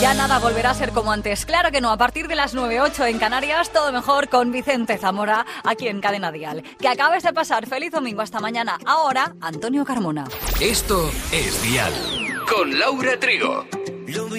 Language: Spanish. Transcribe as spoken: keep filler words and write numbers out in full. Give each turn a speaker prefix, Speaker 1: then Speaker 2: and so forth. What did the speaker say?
Speaker 1: Ya nada volverá a ser como antes. Claro que no, a partir de las nueve ocho en Canarias, todo mejor con Vicente Zamora, aquí en Cadena Dial. Que acabes de pasar feliz domingo, hasta mañana. Ahora, Antonio Carmona.
Speaker 2: Esto es Dial, con Laura Trigo.